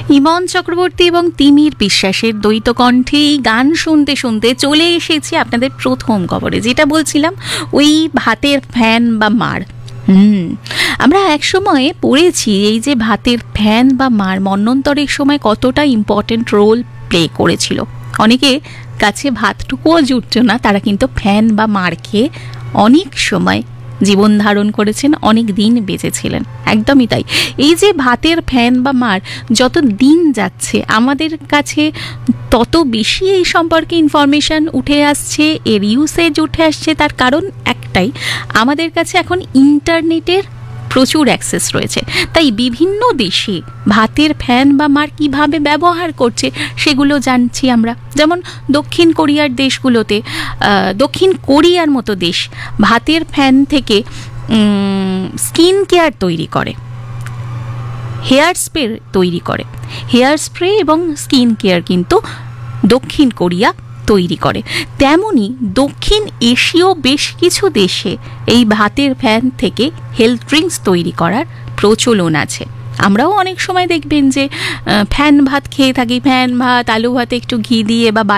ইমন চক্রবর্তী এবং তিমির বিশ্বাসের দ্বৈত কণ্ঠে এই গান শুনতে শুনতে চলে এসেছি আপনাদের প্রথম খবরে, যেটা বলছিলাম ওই ভাতের ফ্যান বা মার। আমরা এক সময়ে পড়েছি এই যে ভাতের ফ্যান বা মার মন্বন্তরের সময় কতটা ইম্পর্টেন্ট রোল প্লে করেছিল। অনেকে কাছে ভাতটুকুও জুটত না, তারা কিন্তু ফ্যান বা মার খেয়ে অনেক সময় জীবন ধারণ করেছেন, অনেক দিন বেঁচেছিলেন। একদমই তাই। এই যে ভাতের ফ্যান বা মার, যত দিন যাচ্ছে আমাদের কাছে তত বেশি এই সম্পর্কে ইনফরমেশন উঠে আসছে, এর ইউসেজ উঠে আসছে। তার কারণ একটাই, আমাদের কাছে এখন ইন্টারনেটের প্রচুর অ্যাক্সেস রয়েছে। তাই বিভিন্ন দেশে ভাতের ফ্যান বা মার কিভাবে ব্যবহার করছে সেগুলো জানছি আমরা। যেমন দক্ষিণ কোরিয়ার দেশগুলোতে, দক্ষিণ কোরিয়ার মতো দেশ ভাতের ফ্যান থেকে স্কিন কেয়ার তৈরি করে, হেয়ার স্প্রে তৈরি করে। হেয়ার স্প্রে এবং স্কিন কেয়ার কিন্তু দক্ষিণ কোরিয়া তৈরি করে। তেমনি দক্ষিণ এশীয় বেশ কিছু দেশে এই ভাতের ফ্যান থেকে হেলথ ড্রিঙ্কস তৈরি করার প্রচলন আছে। আমরাও অনেক সময় দেখবেন যে ফ্যান ভাত খেয়ে থাকি, ফ্যান ভাত, আলু ভাতে একটু ঘি দিয়ে বা